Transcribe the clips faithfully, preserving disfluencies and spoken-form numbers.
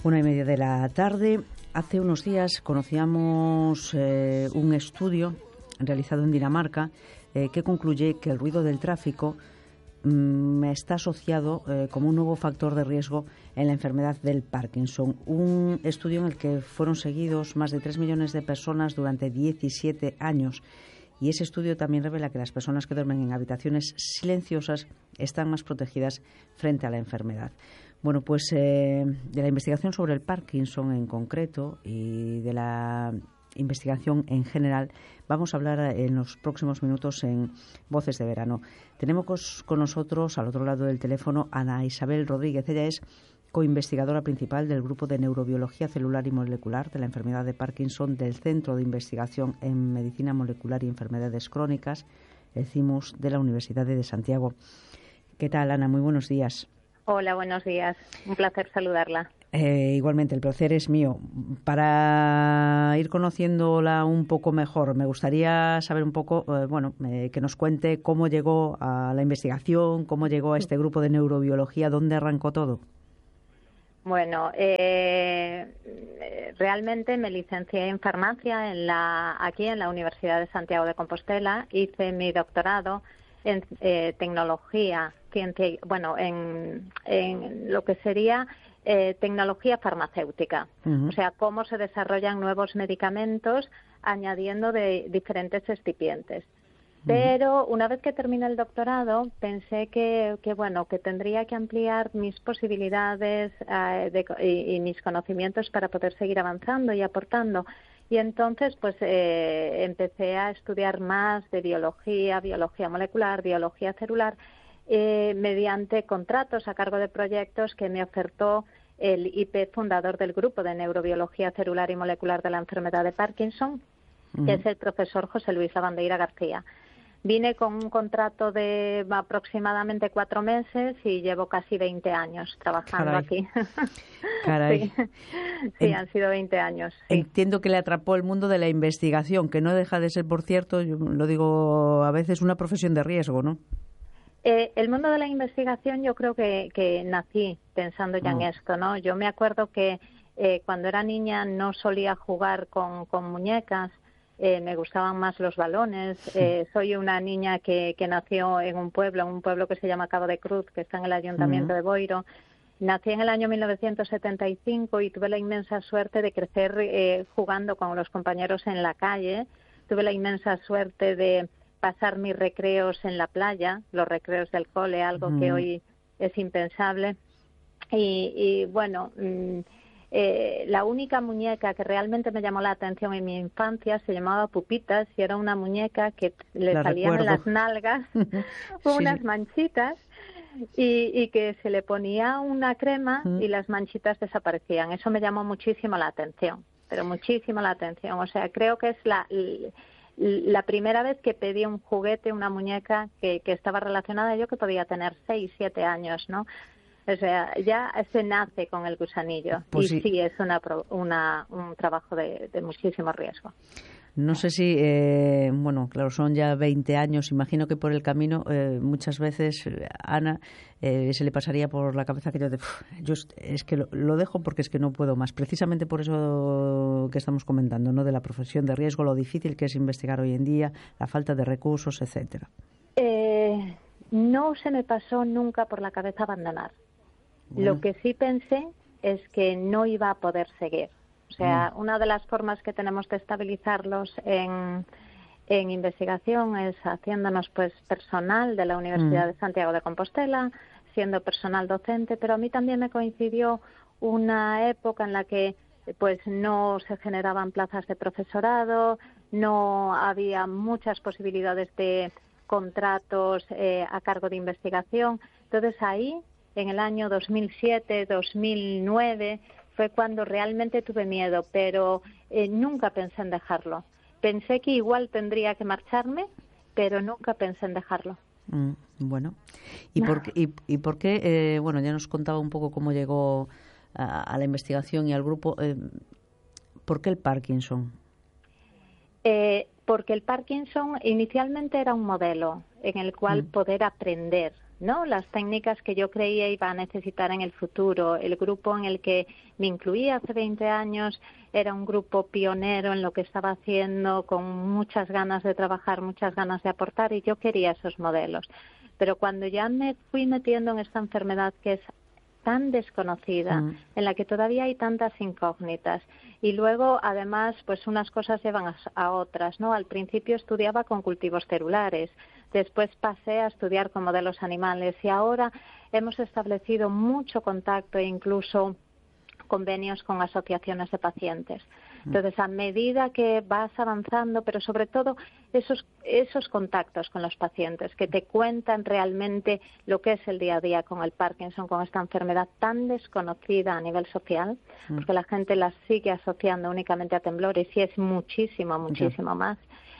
Una y media de la tarde. Hace unos días conocíamos eh, un estudio realizado en Dinamarca eh, que concluye que el ruido del tráfico mmm, está asociado eh, como un nuevo factor de riesgo en la enfermedad del Parkinson. Un estudio en el que fueron seguidos más de tres millones de personas durante diecisiete años. Y ese estudio también revela que las personas que duermen en habitaciones silenciosas están más protegidas frente a la enfermedad. Bueno, pues eh, de la investigación sobre el Parkinson en concreto y de la investigación en general vamos a hablar en los próximos minutos en Voces de Verano. Tenemos con nosotros al otro lado del teléfono Ana Isabel Rodríguez. Ella es coinvestigadora principal del Grupo de Neurobiología Celular y Molecular de la enfermedad de Parkinson del Centro de Investigación en Medicina Molecular y Enfermedades Crónicas, el CIMUS, de la Universidad de Santiago. ¿Qué tal, Ana? Muy buenos días. Hola, buenos días. Un placer saludarla. Eh, igualmente, el placer es mío. Para ir conociéndola un poco mejor, me gustaría saber un poco, eh, bueno, eh, que nos cuente cómo llegó a la investigación, cómo llegó a este grupo de neurobiología, dónde arrancó todo. Bueno, eh, realmente me licencié en farmacia en la, aquí en la Universidad de Santiago de Compostela. Hice mi doctorado en eh, tecnología, ciencia, bueno, en, en lo que sería eh, tecnología farmacéutica. Uh-huh. O sea, cómo se desarrollan nuevos medicamentos añadiendo de diferentes excipientes. Pero una vez que terminé el doctorado pensé que, que bueno que tendría que ampliar mis posibilidades eh, de, y, y mis conocimientos para poder seguir avanzando y aportando. Y entonces pues eh, empecé a estudiar más de biología, biología molecular, biología celular, eh, mediante contratos a cargo de proyectos que me ofertó el I P fundador del Grupo de Neurobiología Celular y Molecular de la enfermedad de Parkinson, uh-huh. que es el profesor José Luis Lavandeira García. Vine con un contrato de aproximadamente cuatro meses y llevo casi veinte años trabajando Caray. aquí. Caray. Sí, sí en, han sido veinte años. Sí. Entiendo que le atrapó el mundo de la investigación, que no deja de ser, por cierto, yo lo digo a veces, una profesión de riesgo, ¿no? Eh, el mundo de la investigación yo creo que, que nací pensando ya oh. en esto, ¿no? Yo me acuerdo que eh, cuando era niña no solía jugar con, con muñecas. Eh, me gustaban más los balones. Eh, soy una niña que, que nació en un pueblo, un pueblo que se llama Cabo de Cruz, que está en el Ayuntamiento uh-huh. de Boiro. Nací en el año mil novecientos setenta y cinco y tuve la inmensa suerte de crecer eh, jugando con los compañeros en la calle. Tuve la inmensa suerte de pasar mis recreos en la playa, los recreos del cole, algo uh-huh. que hoy es impensable. Y, y bueno... Mmm, Eh, la única muñeca que realmente me llamó la atención en mi infancia se llamaba Pupitas y era una muñeca que le la salían recuerdo. en las nalgas unas sí. manchitas y, y que se le ponía una crema uh-huh. y las manchitas desaparecían. Eso me llamó muchísimo la atención, pero muchísimo la atención. O sea, creo que es la, la primera vez que pedí un juguete, una muñeca que, que estaba relacionada, yo que podía tener seis, siete años, ¿no? O sea, ya se nace con el gusanillo pues y sí, sí es una, una, un trabajo de, de muchísimo riesgo. No sé si, eh, bueno, claro, son ya veinte años. Imagino que por el camino eh, muchas veces, Ana, eh, se le pasaría por la cabeza aquello de, yo es que lo, lo dejo porque es que no puedo más. Precisamente por eso que estamos comentando, ¿no? De la profesión de riesgo, lo difícil que es investigar hoy en día, la falta de recursos, etcétera. Eh, no se me pasó nunca por la cabeza abandonar. Bueno. Lo que sí pensé es que no iba a poder seguir. O sea, mm. una de las formas que tenemos de estabilizarlos en, en investigación es haciéndonos pues personal de la Universidad mm. de Santiago de Compostela, siendo personal docente, pero a mí también me coincidió una época en la que pues no se generaban plazas de profesorado, no había muchas posibilidades de contratos eh, a cargo de investigación. Entonces ahí, en el año dos mil siete, dos mil nueve, fue cuando realmente tuve miedo, pero eh, nunca pensé en dejarlo. Pensé que igual tendría que marcharme, pero nunca pensé en dejarlo. Mm, bueno, ¿y por qué, y, y por qué eh, bueno, ya nos contaba un poco cómo llegó a, a la investigación y al grupo. Eh, ¿Por qué el Parkinson? Eh, porque el Parkinson inicialmente era un modelo en el cual mm. poder aprender ¿no? Las técnicas que yo creía iba a necesitar en el futuro. El grupo en el que me incluía hace veinte años era un grupo pionero en lo que estaba haciendo, con muchas ganas de trabajar, muchas ganas de aportar, y yo quería esos modelos. Pero cuando ya me fui metiendo en esta enfermedad que es tan desconocida, mm. en la que todavía hay tantas incógnitas, y luego además pues unas cosas llevan a, a otras, ¿no? Al principio estudiaba con cultivos celulares, después pasé a estudiar con modelos animales, y ahora hemos establecido mucho contacto e incluso convenios con asociaciones de pacientes. Entonces, a medida que vas avanzando, pero sobre todo esos, esos contactos con los pacientes que te cuentan realmente lo que es el día a día con el Parkinson, con esta enfermedad tan desconocida a nivel social, porque la gente la sigue asociando únicamente a temblores, y es muchísimo, muchísimo más.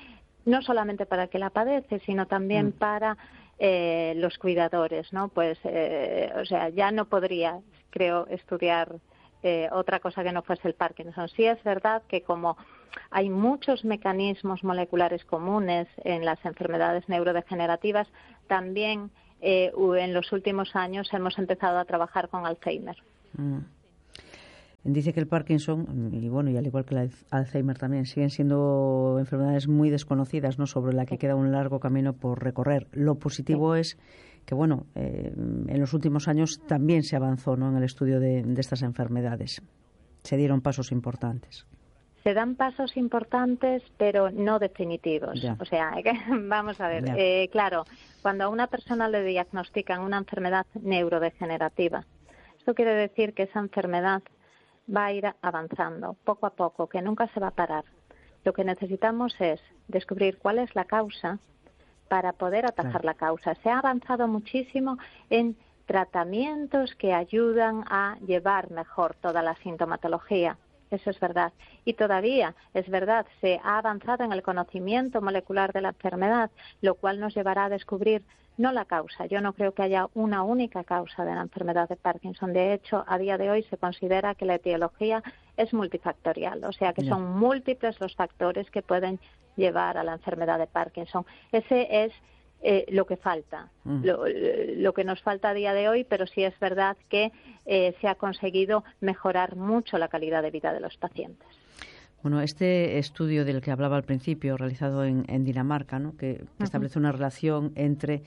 No solamente para el que la padece, sino también mm. para eh, los cuidadores, ¿no? Pues, eh, o sea, ya no podría, creo, estudiar Eh, otra cosa que no fuese el Parkinson. Sí es verdad que como hay muchos mecanismos moleculares comunes en las enfermedades neurodegenerativas, también eh, en los últimos años hemos empezado a trabajar con Alzheimer. Mm. Dice que el Parkinson, y bueno, y al igual que el Alzheimer también, siguen siendo enfermedades muy desconocidas, ¿no?, sobre la que queda un largo camino por recorrer. Lo positivo sí. es que, bueno, eh, en los últimos años también se avanzó, ¿no?, en el estudio de, de estas enfermedades. Se dieron pasos importantes. Se dan pasos importantes, pero no definitivos. Ya. O sea, vamos a ver, eh, claro, cuando a una persona le diagnostican una enfermedad neurodegenerativa, esto quiere decir que esa enfermedad va a ir avanzando poco a poco, que nunca se va a parar. Lo que necesitamos es descubrir cuál es la causa para poder atajar claro. la causa. Se ha avanzado muchísimo en tratamientos que ayudan a llevar mejor toda la sintomatología. Eso es verdad. Y todavía, es verdad, se ha avanzado en el conocimiento molecular de la enfermedad, lo cual nos llevará a descubrir no la causa. Yo no creo que haya una única causa de la enfermedad de Parkinson. De hecho, a día de hoy se considera que la etiología es multifactorial, o sea que yeah. son múltiples los factores que pueden llevar a la enfermedad de Parkinson. Ese es eh, lo que falta, mm. lo, lo que nos falta a día de hoy, pero sí es verdad que eh, se ha conseguido mejorar mucho la calidad de vida de los pacientes. Bueno, este estudio del que hablaba al principio, realizado en, en Dinamarca, ¿no?, que, que uh-huh. establece una relación entre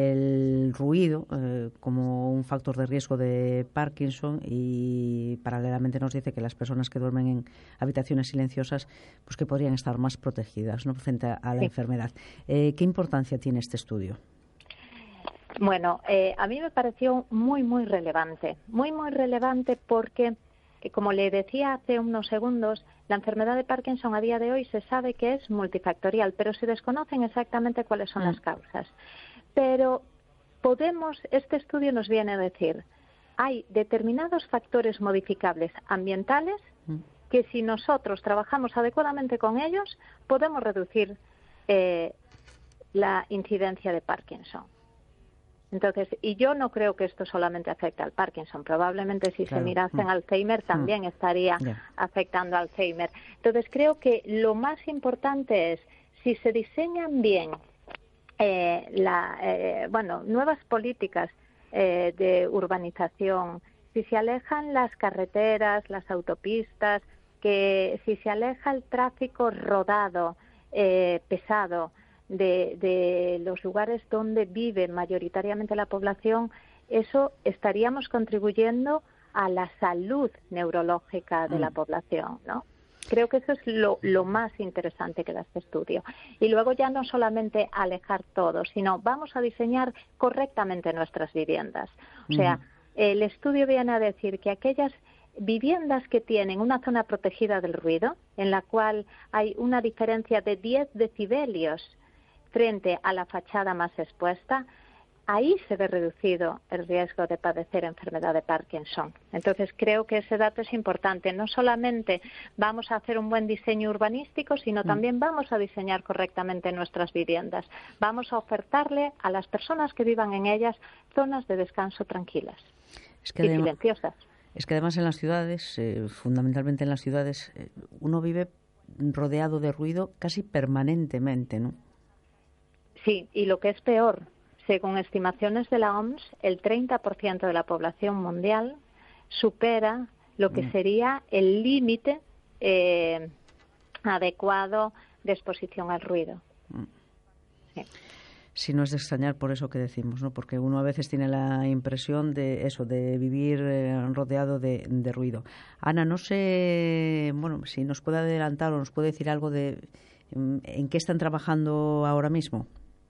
el ruido eh, como un factor de riesgo de Parkinson, y paralelamente nos dice que las personas que duermen en habitaciones silenciosas, pues que podrían estar más protegidas, ¿no?, frente a, a la sí. enfermedad. Eh, ¿Qué importancia tiene este estudio? Bueno, eh, a mí me pareció muy, muy relevante, muy, muy relevante porque, como le decía hace unos segundos, la enfermedad de Parkinson a día de hoy se sabe que es multifactorial, pero se desconocen exactamente cuáles son mm. las causas. Pero podemos, este estudio nos viene a decir, hay determinados factores modificables ambientales mm. que si nosotros trabajamos adecuadamente con ellos, podemos reducir eh, la incidencia de Parkinson. Entonces, y yo no creo que esto solamente afecte al Parkinson. Probablemente si claro. se mirase en Alzheimer también mm. estaría yeah. afectando al Alzheimer. Entonces, creo que lo más importante es, si se diseñan bien eh, la, eh, bueno, nuevas políticas eh, de urbanización, si se alejan las carreteras, las autopistas, que si se aleja el tráfico rodado, eh, pesado, De, de los lugares donde vive mayoritariamente la población, eso estaríamos contribuyendo a la salud neurológica de mm. la población, ¿no? Creo que eso es lo, lo más interesante que da este estudio. Y luego ya no solamente alejar todo, sino vamos a diseñar correctamente nuestras viviendas. O sea, mm. el estudio viene a decir que aquellas viviendas que tienen una zona protegida del ruido, en la cual hay una diferencia de diez decibelios frente a la fachada más expuesta, ahí se ve reducido el riesgo de padecer enfermedad de Parkinson. Entonces, creo que ese dato es importante. No solamente vamos a hacer un buen diseño urbanístico, sino mm. también vamos a diseñar correctamente nuestras viviendas. Vamos a ofertarle a las personas que vivan en ellas zonas de descanso tranquilas es que y además, silenciosas. Es que además en las ciudades, eh, fundamentalmente en las ciudades, eh, uno vive rodeado de ruido casi permanentemente, ¿no? Sí, y lo que es peor, según estimaciones de la O M S, el treinta por ciento de la población mundial supera lo que sería el límite eh, adecuado de exposición al ruido. Sí. Si no es de extrañar por eso que decimos, ¿no? Porque uno a veces tiene la impresión de eso, de vivir eh, rodeado de, de ruido. Ana, no sé, bueno, si nos puede adelantar o nos puede decir algo de en, en qué están trabajando ahora mismo.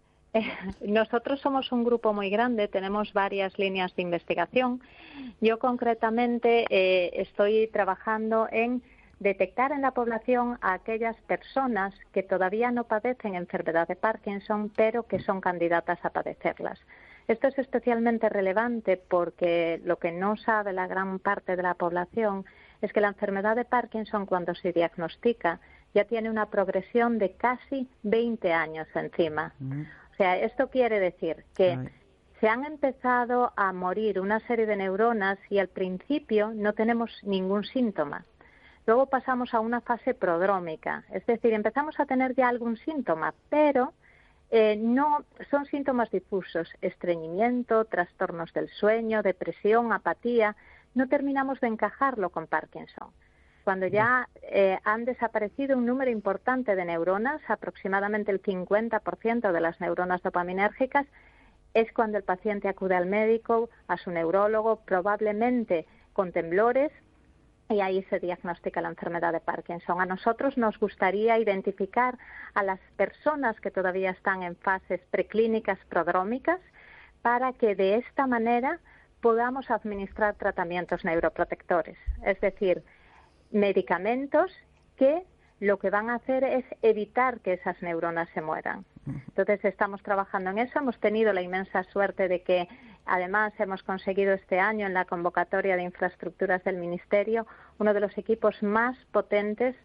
Nosotros somos un grupo muy grande, tenemos varias líneas de investigación. Yo concretamente eh, estoy trabajando en detectar en la población a aquellas personas que todavía no padecen enfermedad de Parkinson, pero que son candidatas a padecerlas. Esto es especialmente relevante porque lo que no sabe la gran parte de la población es que la enfermedad de Parkinson, cuando se diagnostica, ya tiene una progresión de casi veinte años encima. Mm. O sea, esto quiere decir que Ay. se han empezado a morir una serie de neuronas y al principio no tenemos ningún síntoma. Luego pasamos a una fase prodrómica, es decir, empezamos a tener ya algún síntoma, pero eh, no son síntomas difusos, estreñimiento, trastornos del sueño, depresión, apatía, no terminamos de encajarlo con Parkinson. Cuando ya eh, han desaparecido un número importante de neuronas, aproximadamente el cincuenta por ciento de las neuronas dopaminérgicas, es cuando el paciente acude al médico, a su neurólogo, probablemente con temblores, y ahí se diagnostica la enfermedad de Parkinson. A nosotros nos gustaría identificar a las personas que todavía están en fases preclínicas prodrómicas para que de esta manera podamos administrar tratamientos neuroprotectores, es decir, medicamentos que lo que van a hacer es evitar que esas neuronas se mueran. Entonces estamos trabajando en eso. Hemos tenido la inmensa suerte de que además hemos conseguido este año en la convocatoria de infraestructuras del Ministerio uno de los equipos más potentes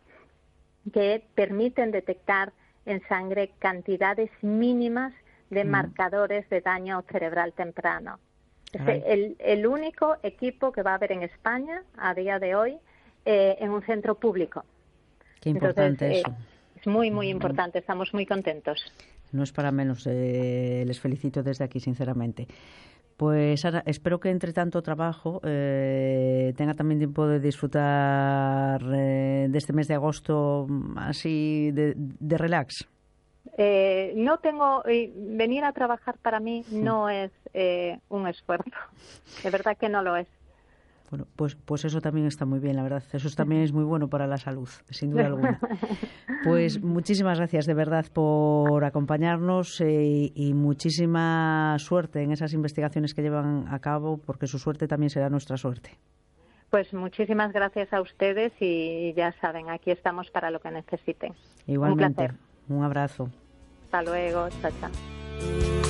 que permiten detectar en sangre cantidades mínimas de mm. marcadores de daño cerebral temprano. Es el, el único equipo que va a haber en España a día de hoy eh, en un centro público. Qué importante Entonces, eso. Eh, es muy, muy importante. Estamos muy contentos. No es para menos. Eh, les felicito desde aquí, sinceramente. Pues Ana, espero que entre tanto trabajo eh, tenga también tiempo de disfrutar eh, de este mes de agosto así de, de relax. Eh, no tengo, eh, venir a trabajar para mí no es eh, un esfuerzo. De verdad que no lo es. Bueno, pues, pues eso también está muy bien, la verdad. Eso también es muy bueno para la salud, sin duda alguna. Pues muchísimas gracias de verdad por acompañarnos eh, y muchísima suerte en esas investigaciones que llevan a cabo, porque su suerte también será nuestra suerte. Pues muchísimas gracias a ustedes y ya saben, aquí estamos para lo que necesiten. Igualmente. Un placer. Un abrazo. Hasta luego. Chao, chao.